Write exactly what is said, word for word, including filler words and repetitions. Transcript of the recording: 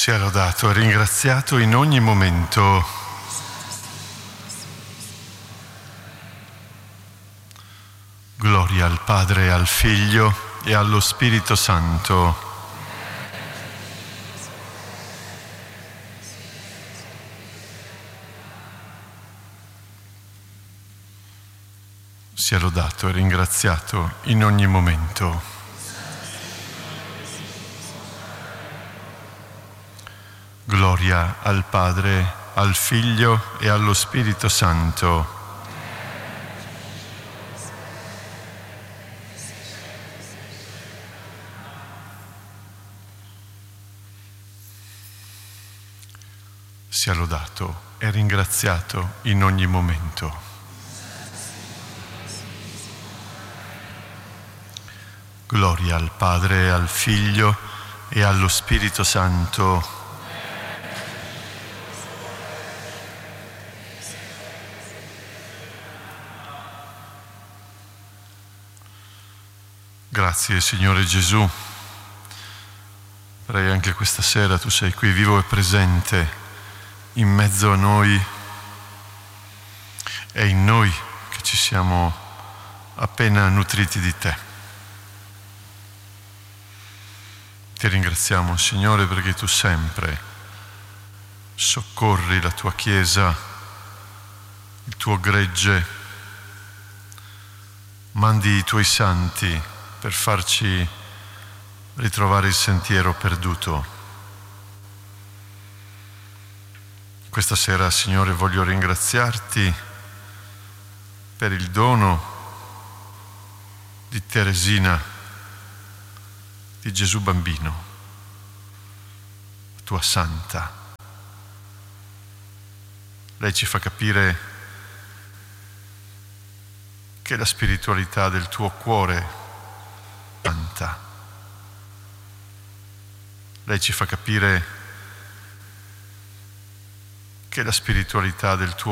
Sia lodato e ringraziato in ogni momento. Gloria al Padre, al Figlio e allo Spirito Santo. Sia lodato e ringraziato in ogni momento. Gloria al Padre, al Figlio e allo Spirito Santo. Sia lodato e ringraziato in ogni momento. Gloria al Padre, al Figlio e allo Spirito Santo. Grazie Signore Gesù, prego anche questa sera tu sei qui vivo e presente in mezzo a noi, è in noi che ci siamo appena nutriti di te. Ti ringraziamo Signore perché tu sempre soccorri la tua Chiesa, il tuo gregge, mandi i tuoi santi per farci ritrovare il sentiero perduto. Questa sera, Signore, voglio ringraziarti per il dono di Teresina, di Gesù Bambino, la tua santa. Lei ci fa capire che la spiritualità del tuo cuore santa. Lei ci fa capire che la spiritualità del tuo